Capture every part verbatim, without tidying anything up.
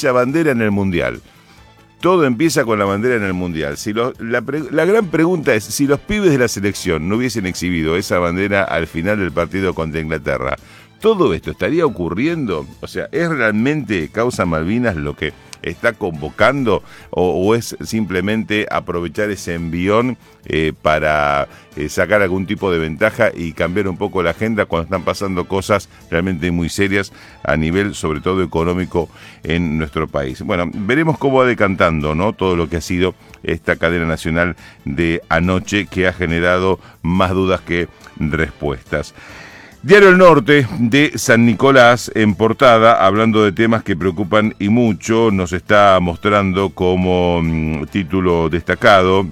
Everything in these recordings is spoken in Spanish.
haya bandera en el Mundial. Todo empieza con la bandera en el Mundial. Si lo, la, la gran pregunta es, si los pibes de la selección no hubiesen exhibido esa bandera al final del partido contra Inglaterra, ¿todo esto estaría ocurriendo? O sea, ¿es realmente causa Malvinas lo que está convocando o, o es simplemente aprovechar ese envión eh, para eh, sacar algún tipo de ventaja y cambiar un poco la agenda cuando están pasando cosas realmente muy serias a nivel sobre todo económico en nuestro país? Bueno, veremos cómo va decantando, ¿no?, todo lo que ha sido esta cadena nacional de anoche, que ha generado más dudas que respuestas. Diario El Norte de San Nicolás, en portada, hablando de temas que preocupan y mucho, nos está mostrando como mm, título destacado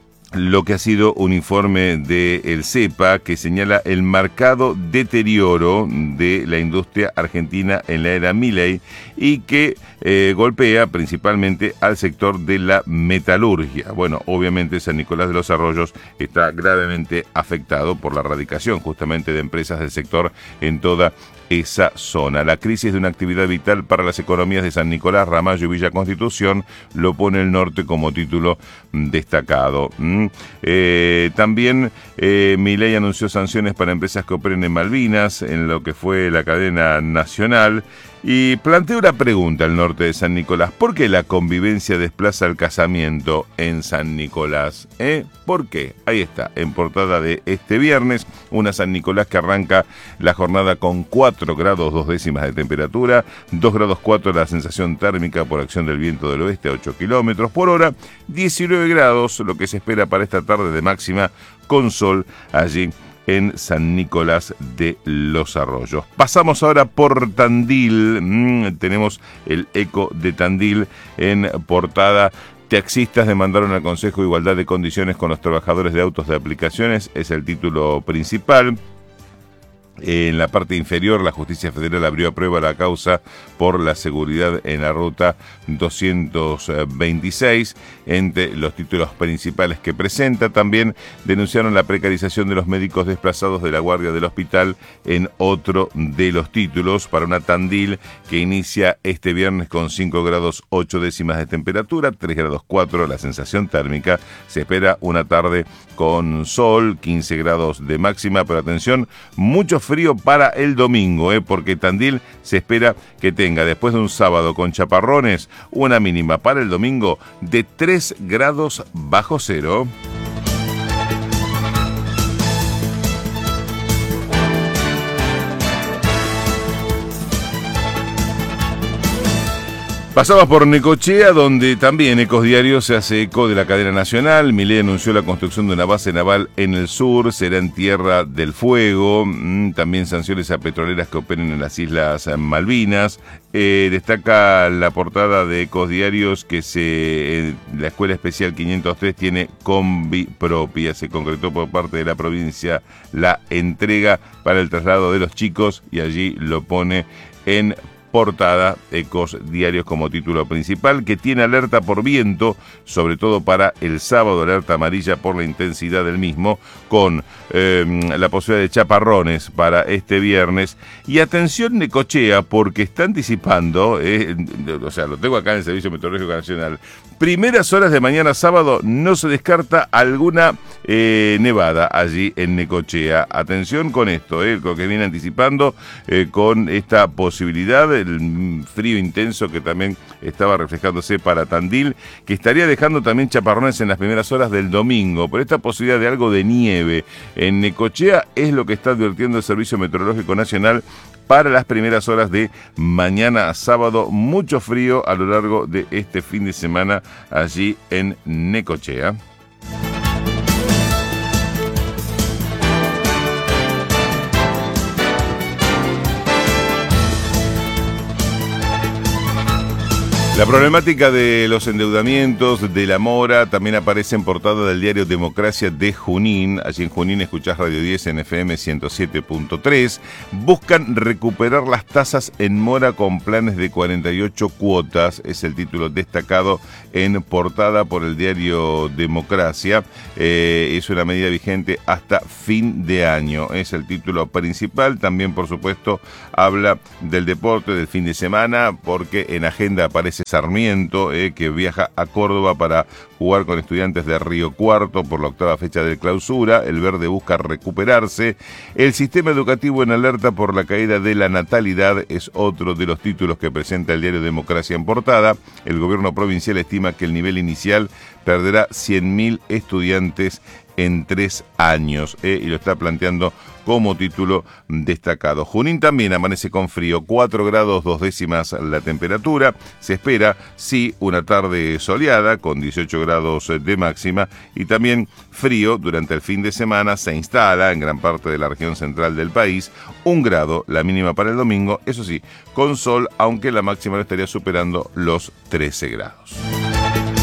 lo que ha sido un informe del CEPA que señala el marcado deterioro de la industria argentina en la era Milei y que eh, golpea principalmente al sector de la metalurgia. Bueno, obviamente San Nicolás de los Arroyos está gravemente afectado por la radicación justamente de empresas del sector en toda esa zona. La crisis de una actividad vital para las economías de San Nicolás, Ramallo y Villa Constitución lo pone El Norte como título destacado. ¿Mm? Eh, también eh, Milei anunció sanciones para empresas que operen en Malvinas, en lo que fue la cadena nacional. Y plantea una pregunta al norte de San Nicolás. ¿Por qué la convivencia desplaza el casamiento en San Nicolás? ¿Eh? ¿Por qué? Ahí está, en portada de este viernes, una San Nicolás que arranca la jornada con cuatro grados dos décimas de temperatura, dos grados cuatro la sensación térmica por acción del viento del oeste a ocho kilómetros por hora, diecinueve grados lo que se espera para esta tarde de máxima con sol allí en San Nicolás de los Arroyos. Pasamos ahora por Tandil. Mm, tenemos el eco de Tandil en portada. Taxistas demandaron al Consejo de Igualdad de Condiciones con los trabajadores de autos de aplicaciones. Es el título principal. En la parte inferior, la Justicia Federal abrió a prueba la causa por la seguridad en la ruta doscientos veintiséis. Entre los títulos principales que presenta, también denunciaron la precarización de los médicos desplazados de la guardia del hospital en otro de los títulos, para una Tandil que inicia este viernes con cinco grados ocho décimas de temperatura, tres grados cuatro la sensación térmica. Se espera una tarde con sol, quince grados de máxima, pero atención, mucho frío para el domingo, ¿eh? porque Tandil se espera que tenga, después de un sábado con chaparrones, una mínima para el domingo de tres grados bajo cero. Pasamos por Necochea, donde también Ecos Diario se hace eco de la cadena nacional. Milei anunció la construcción de una base naval en el sur, será en Tierra del Fuego. También sanciones a petroleras que operen en las Islas Malvinas. Eh, destaca la portada de Ecos Diarios que se, eh, la Escuela Especial quinientos tres tiene combi propia. Se concretó por parte de la provincia la entrega para el traslado de los chicos y allí lo pone en portada Ecos Diarios como título principal, que tiene alerta por viento, sobre todo para el sábado, alerta amarilla por la intensidad del mismo, con eh, la posibilidad de chaparrones para este viernes. Y atención Necochea, porque está anticipando, eh, o sea, lo tengo acá en el Servicio Meteorológico Nacional, primeras horas de mañana sábado no se descarta alguna eh, nevada allí en Necochea. Atención con esto, eh, lo que viene anticipando eh, con esta posibilidad, el frío intenso que también estaba reflejándose para Tandil, que estaría dejando también chaparrones en las primeras horas del domingo. Por esta posibilidad de algo de nieve en Necochea es lo que está advirtiendo el Servicio Meteorológico Nacional para las primeras horas de mañana sábado. Mucho frío a lo largo de este fin de semana allí en Necochea. La problemática de los endeudamientos, de la mora, también aparece en portada del diario Democracia de Junín. Allí en Junín escuchás Radio diez en F M ciento siete punto tres. Buscan recuperar las tasas en mora con planes de cuarenta y ocho cuotas. Es el título destacado en portada por el diario Democracia. Eh, es una medida vigente hasta fin de año. Es el título principal. También, por supuesto, habla del deporte del fin de semana, porque en agenda aparece Sarmiento, eh, que viaja a Córdoba para jugar con Estudiantes de Río Cuarto por la octava fecha de clausura. El verde busca recuperarse. El sistema educativo en alerta por la caída de la natalidad es otro de los títulos que presenta el diario Democracia en portada. El gobierno provincial estima que el nivel inicial perderá cien mil estudiantes en tres años, eh, y lo está planteando como título destacado. Junín también amanece con frío, cuatro grados dos décimas la temperatura. Se espera, sí, una tarde soleada con dieciocho grados de máxima y también frío durante el fin de semana. Se instala en gran parte de la región central del país. Un grado la mínima para el domingo, eso sí, con sol, aunque la máxima no estaría superando los trece grados.